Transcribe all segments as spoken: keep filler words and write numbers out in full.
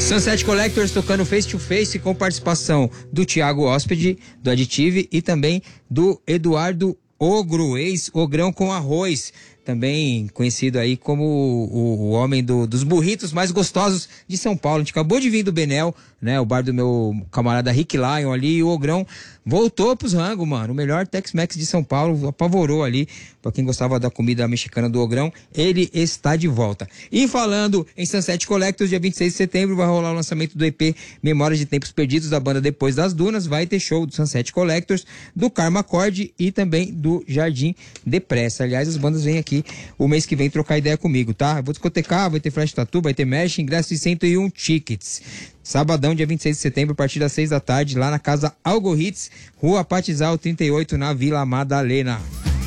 Sunset Collectors tocando Face to Face com participação do Thiago Hóspede, do Additive, e também do Eduardo Ogro, ex-ogrão com arroz, também conhecido aí como o, o homem do, dos burritos mais gostosos de São Paulo. A gente acabou de vir do Benel, né, o bar do meu camarada Rick Lion ali, e o Ogrão voltou pros rangos, mano. O melhor Tex-Mex de São Paulo, apavorou ali. Pra quem gostava da comida mexicana do Ogrão, ele está de volta. E falando em Sunset Collectors, dia vinte e seis de setembro vai rolar o lançamento do E P Memórias de Tempos Perdidos da banda Depois das Dunas. Vai ter show do Sunset Collectors, do Karma Cord e também do Jardim Depressa. Aliás, as bandas vêm aqui o mês que vem trocar ideia comigo, tá? Vou discotecar, vai ter flash tattoo, vai ter mesh, ingresso de cento e um tickets. Sabadão, dia vinte e seis de setembro, a partir das seis da tarde, lá na Casa Algoritz, Rua Patizal trinta e oito, na Vila Madalena.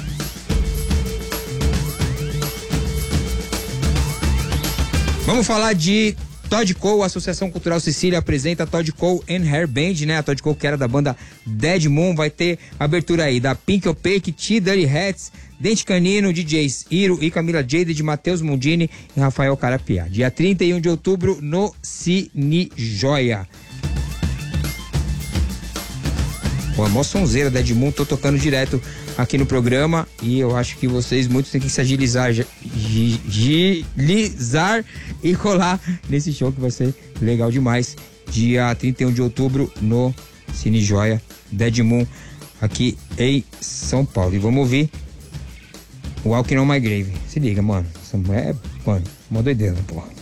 Vamos falar de Todd Cole. A Associação Cultural Sicília apresenta Todd Cole and Hair Band, né? A Todd Cole, que era da banda Dead Moon, vai ter abertura aí da Pink Opaque, T Dirty Hats, Dente Canino, D Js Iro e Camila Jade, de Matheus Mundini e Rafael Carapiá. Dia trinta e um de outubro no Cine Joia. Pô, é mó sonzeira, Dead Moon, tô tocando direto aqui no programa e eu acho que vocês muitos têm que se agilizar, agilizar e colar nesse show que vai ser legal demais. Dia trinta e um de outubro no Cine Joia, Dead Moon, aqui em São Paulo. E vamos ouvir Walking on My Grave. Se liga, mano. Essa mulher é, mano, uma doideira, porra.